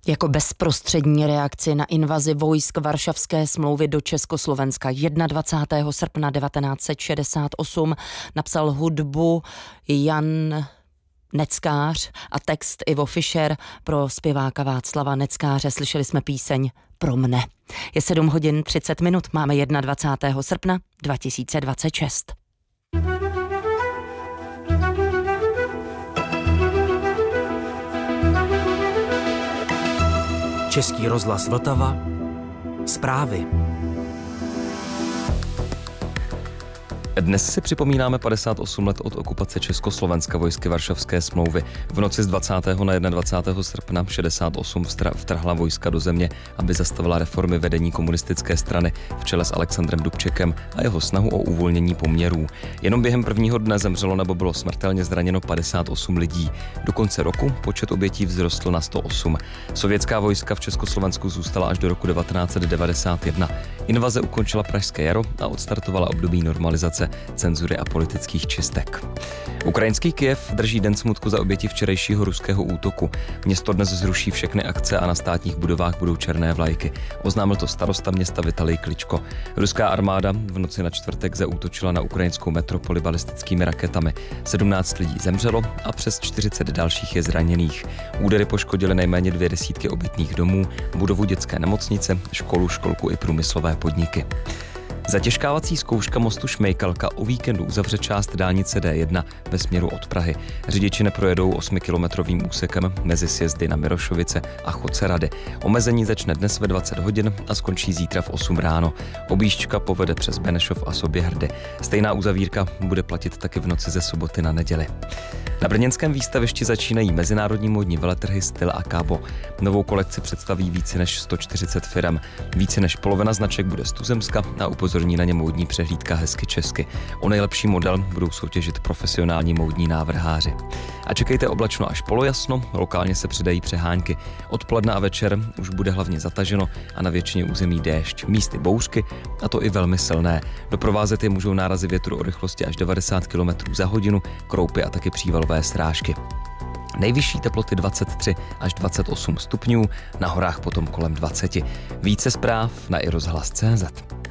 Jako bezprostřední reakci na invazi vojsk Varšavské smlouvy do Československa 21. srpna 1968 napsal hudbu Jan Neckář a text Ivo Fischer pro zpěváka Václava Neckáře. Slyšeli jsme píseň Pro mne. Je 7:30, máme 21. srpna 2026. Český rozhlas Vltava. Zprávy. Dnes si připomínáme 58 let od okupace Československa vojsky Varšavské smlouvy. V noci z 20. na 21. srpna 68 vtrhla vojska do země, aby zastavila reformy vedení komunistické strany v čele s Alexandrem Dubčekem a jeho snahu o uvolnění poměrů. Jenom během prvního dne zemřelo nebo bylo smrtelně zraněno 58 lidí. Do konce roku počet obětí vzrostl na 108. Sovětská vojska v Československu zůstala až do roku 1991. Invaze ukončila Pražské jaro a odstartovala období normalizace, cenzury a politických čistek. Ukrajinský Kyjev drží den smutku za oběti včerejšího ruského útoku. Město dnes zruší všechny akce a na státních budovách budou černé vlajky. Oznámil to starosta města Vitalij Kličko. Ruská armáda v noci na čtvrtek zaútočila na ukrajinskou metropoli balistickými raketami. 17 lidí zemřelo a přes 40 dalších je zraněných. Údery poškodily nejméně 200 obytných domů, budovu dětské nemocnice, školu, školku i průmyslové podniky. Zatěžkávací zkouška mostu Šmejkalka o víkendu uzavře část dálnice D1 ve směru od Prahy. Řidiči neprojedou 8kilometrovým úsekem mezi sjezdy na Mirošovice a Chodce-Rady. Omezení začne dnes ve 20 hodin a skončí zítra v 8 ráno. Objížďka povede přes Benešov a Soběhrdy. Stejná uzavírka bude platit taky v noci ze soboty na neděli. Na brněnském výstavišti začínají mezinárodní módní veletrhy Styl a Cabo. Novou kolekci představí více než 140 firem. Více než polovina značek bude z tuzemska a upozorní na ně módní přehlídka Hezky česky. O nejlepší model budou soutěžit profesionální módní návrháři. A čekejte oblačno až polojasno, lokálně se přidají přehánky. Odpoledne a večer už bude hlavně zataženo a na většině území déšť, místy bouřky, a to i velmi silné. Doprovázet je můžou nárazy větru o rychlosti až 90 km za hodinu, kroupy a taky přívalové srážky. Nejvyšší teploty 23 až 28 stupňů, na horách potom kolem 20. Více zpráv na iRozhlas.cz.